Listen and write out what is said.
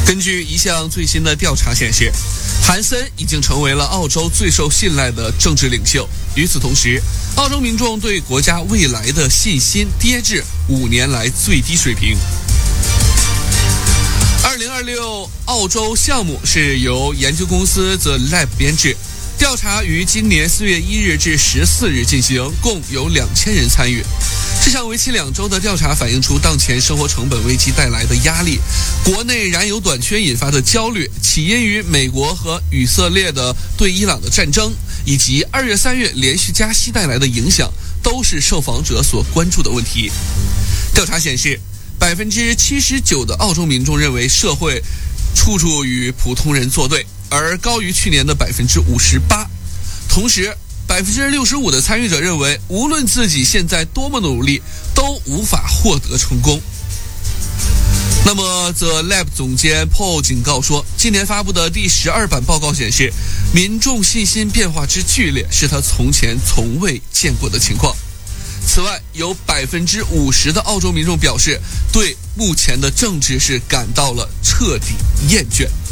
根据一项最新的调查显示，韩森已经成为了澳洲最受信赖的政治领袖。与此同时，澳洲民众对国家未来的信心跌至5年来最低水平。2026澳洲项目是由研究公司 The Lab 编制，调查于今年4月1日至14日进行，共有2000人参与。这项为期2周的调查反映出当前生活成本危机带来的压力，国内燃油短缺引发的焦虑，起因于美国和以色列的对伊朗的战争，以及2月3月连续加息带来的影响，都是受访者所关注的问题。调查显示，79%的澳洲民众认为社会处处与普通人作对，而高于去年的58%。同时，65%的参与者认为，无论自己现在多么努力，都无法获得成功。那么 The Lab 总监 Paul 警告说，今年发布的第12版报告显示，民众信心变化之剧烈是他从前从未见过的情况。此外，有50%的澳洲民众表示，对目前的政治是感到了彻底厌倦。